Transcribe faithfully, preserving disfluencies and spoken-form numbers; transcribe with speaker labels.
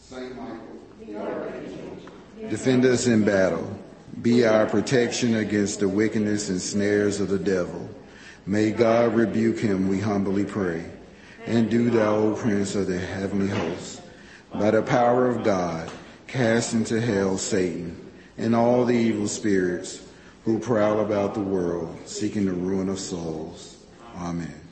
Speaker 1: Saint Michael, the archangel, defend us in battle. Be our protection against the wickedness and snares of the devil. May God rebuke him, we humbly pray. And do thou, O Prince of the heavenly hosts, by the power of God, cast into hell Satan and all the evil spirits who prowl about the world, seeking the ruin of souls. Amen.